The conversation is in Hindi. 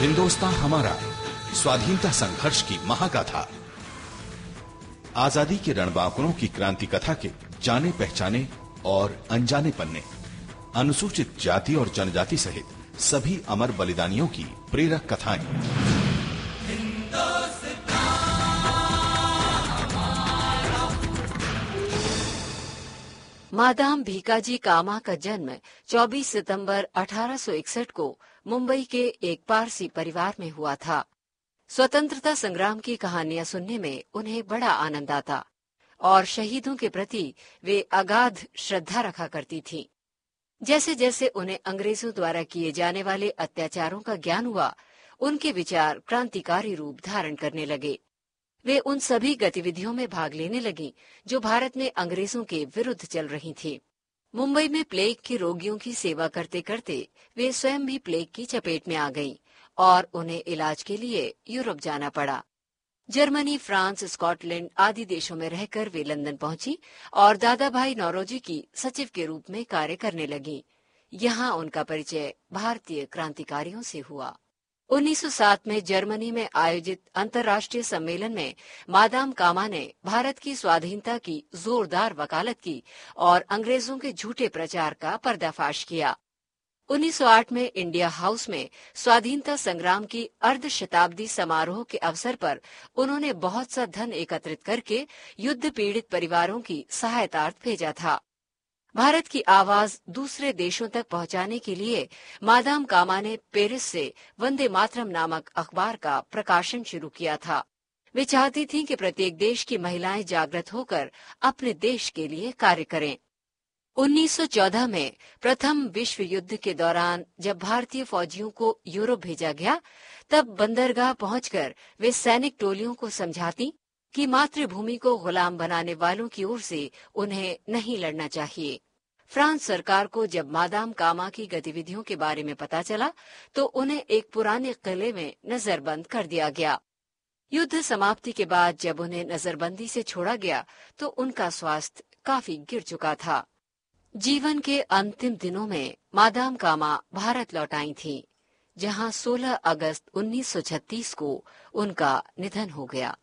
हिंदुस्तान हमारा, स्वाधीनता संघर्ष की महागाथा। आजादी के रणबांकुरों की क्रांति कथा के जाने पहचाने और अनजाने पन्ने, अनुसूचित जाति और जनजाति सहित सभी अमर बलिदानियों की प्रेरक कथाएं। मादाम भीकाजी कामा का जन्म 24 सितंबर 1861 को मुंबई के एक पारसी परिवार में हुआ था। स्वतंत्रता संग्राम की कहानियां सुनने में उन्हें बड़ा आनंद आता और शहीदों के प्रति वे अगाध श्रद्धा रखा करती थीं। जैसे जैसे उन्हें अंग्रेजों द्वारा किए जाने वाले अत्याचारों का ज्ञान हुआ, उनके विचार क्रांतिकारी रूप धारण करने लगे। वे उन सभी गतिविधियों में भाग लेने लगीं जो भारत में अंग्रेजों के विरुद्ध चल रही थी। मुंबई में प्लेग के रोगियों की सेवा करते करते वे स्वयं भी प्लेग की चपेट में आ गईं और उन्हें इलाज के लिए यूरोप जाना पड़ा। जर्मनी, फ्रांस, स्कॉटलैंड आदि देशों में रहकर वे लंदन पहुंची और दादा भाई नौरोजी की सचिव के रूप में कार्य करने लगी। यहाँ उनका परिचय भारतीय क्रांतिकारियों से हुआ। 1907 में जर्मनी में आयोजित अंतर्राष्ट्रीय सम्मेलन में मादाम कामा ने भारत की स्वाधीनता की जोरदार वकालत की और अंग्रेजों के झूठे प्रचार का पर्दाफाश किया। 1908 में इंडिया हाउस में स्वाधीनता संग्राम की अर्धशताब्दी समारोह के अवसर पर उन्होंने बहुत सा धन एकत्रित करके युद्ध पीड़ित परिवारों की सहायतार्थ भेजा था। भारत की आवाज दूसरे देशों तक पहुंचाने के लिए मादाम कामा ने पेरिस से वंदे मातरम नामक अखबार का प्रकाशन शुरू किया था। वे चाहती थीं कि प्रत्येक देश की महिलाएं जागृत होकर अपने देश के लिए कार्य करें। 1914 में प्रथम विश्व युद्ध के दौरान जब भारतीय फौजियों को यूरोप भेजा गया, तब बंदरगाह पहुंचकर वे सैनिक टोलियों को समझाती कि मातृभूमि को गुलाम बनाने वालों की ओर से उन्हें नहीं लड़ना चाहिए। फ्रांस सरकार को जब मादाम कामा की गतिविधियों के बारे में पता चला तो उन्हें एक पुराने किले में नजरबंद कर दिया गया। युद्ध समाप्ति के बाद जब उन्हें नजरबंदी से छोड़ा गया तो उनका स्वास्थ्य काफी गिर चुका था। जीवन के अंतिम दिनों में मादाम कामा भारत लौट आई थीं, जहां 16 अगस्त 1936 को उनका निधन हो गया।